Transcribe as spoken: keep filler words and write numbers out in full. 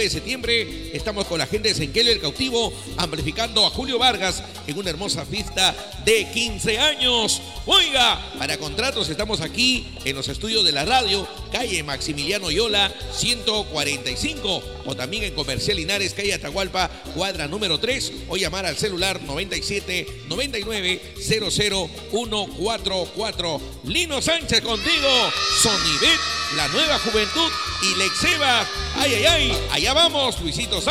nueve de septiembre estamos con la gente de Senquelio el Cautivo amplificando a Julio Vargas en una hermosa fiesta de quince años. Oiga, para contratos estamos aquí en los estudios de la radio, calle Maximiliano Yola, ciento cuarenta y cinco, o también en Comercial Linares, calle Atahualpa, cuadra número tres, o llamar al celular noventa y siete, noventa y nueve, cero cero uno cuatro cuatro. Lino Sánchez contigo, Sonibet, la nueva juventud y Lexeva. Ay, ay, ay, allá vamos, Luisito Sánchez.